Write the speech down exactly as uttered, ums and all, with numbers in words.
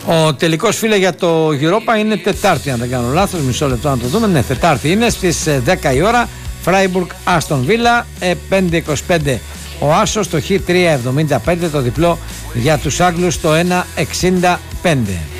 Ο τελικός, φίλε, για το Europa είναι Τετάρτη, αν δεν κάνω λάθος. Μισό λεπτό να το δούμε. Ναι, Τετάρτη είναι στις δέκα η ώρα. Φράιμπουργκ Άστον Βίλα, πέντε είκοσι πέντε ο Άσος, το Χ τρία εβδομήντα πέντε, το διπλό για τους Άγγλους, το ένα εξήντα πέντε.